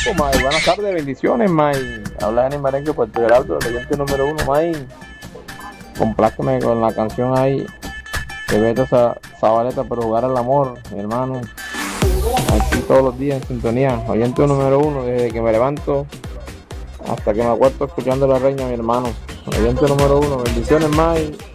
Oh, May, buenas tardes, bendiciones, May. Habla Dani Merengue, Puerto Geraldo, el oyente número uno, May. Compláceme con la canción ahí de Beto Zabaleta por jugar al amor, mi hermano. Aquí todos los días en sintonía, oyente número uno, desde que me levanto hasta que me acuesto escuchando la reina, mi hermano. Oyente número uno, bendiciones, May.